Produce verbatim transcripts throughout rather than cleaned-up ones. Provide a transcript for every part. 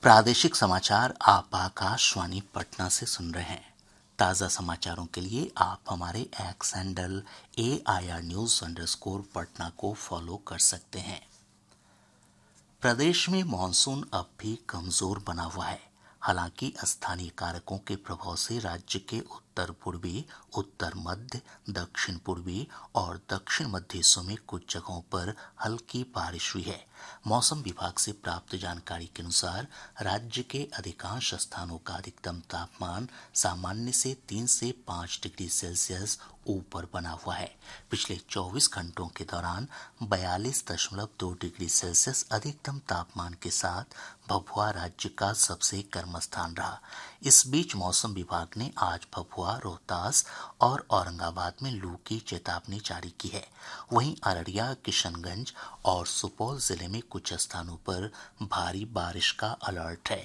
प्रादेशिक समाचार आप आकाशवाणी पटना से सुन रहे हैं। ताज़ा समाचारों के लिए आप हमारे x handle A I R news underscore Patna को फॉलो कर सकते हैं। प्रदेश में मानसून अब भी कमजोर बना हुआ है। हालांकि स्थानीय कारकों के प्रभाव से राज्य के उत्तर पूर्वी, उत्तर मध्य, दक्षिण पूर्वी और दक्षिण मध्य हिस्सों में कुछ जगहों पर हल्की बारिश हुई है। मौसम विभाग से प्राप्त जानकारी के अनुसार राज्य के अधिकांश स्थानों का अधिकतम तापमान सामान्य से तीन से पाँच डिग्री सेल्सियस ऊपर बना हुआ है। पिछले चौबीस घंटों के दौरान बयालीस दशमलव दो डिग्री सेल्सियस अधिकतम तापमान के साथ भभुआ राज्य का सबसे गर्म स्थान रहा। इस बीच मौसम विभाग ने आज भभुआ, रोहतास और औरंगाबाद में लू की चेतावनी जारी की है। वहीं अररिया, किशनगंज और सुपौल जिले में कुछ स्थानों पर भारी बारिश का अलर्ट है।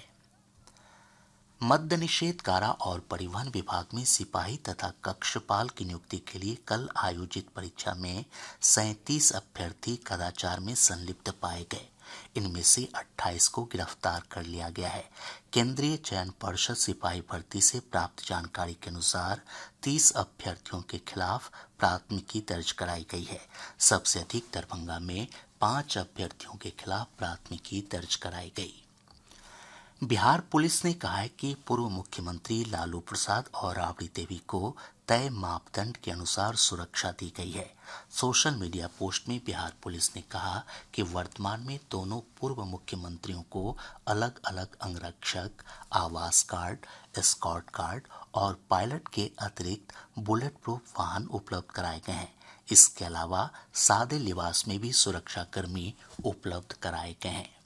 मद्य निषेध कारा और परिवहन विभाग में सिपाही तथा कक्षपाल की नियुक्ति के लिए कल आयोजित परीक्षा में सैंतीस अभ्यर्थी कदाचार में संलिप्त पाए गए। इनमें से अट्ठाईस को गिरफ्तार कर लिया गया है। केंद्रीय चयन पर्षद सिपाही भर्ती से प्राप्त जानकारी के अनुसार तीस अभ्यर्थियों के खिलाफ प्राथमिकी दर्ज कराई गई है। सबसे अधिक दरभंगा में पांच अभ्यर्थियों के खिलाफ प्राथमिकी दर्ज कराई गई। बिहार पुलिस ने कहा है कि पूर्व मुख्यमंत्री लालू प्रसाद और राबड़ी देवी को तय मापदंड के अनुसार सुरक्षा दी गई है। सोशल मीडिया पोस्ट में बिहार पुलिस ने कहा कि वर्तमान में दोनों पूर्व मुख्यमंत्रियों को अलग अलग अंगरक्षक, आवास कार्ड, एस्कॉर्ट कार्ड और पायलट के अतिरिक्त बुलेट प्रूफ वाहन उपलब्ध कराए गए हैं। इसके अलावा सादे लिबास में भी सुरक्षाकर्मी उपलब्ध कराए गए हैं।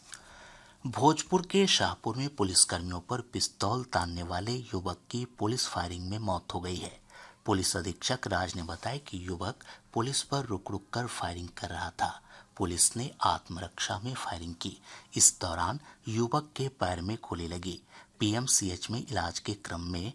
भोजपुर के शाहपुर में पुलिसकर्मियों पर पिस्तौल तानने वाले युवक की पुलिस फायरिंग में मौत हो गई है। पुलिस अधीक्षक राज ने बताया कि युवक पुलिस पर रुक रुक कर फायरिंग कर रहा था। पुलिस ने आत्मरक्षा में फायरिंग की। इस दौरान युवक के पैर में गोली लगी। पी एम सी एच में इलाज के क्रम में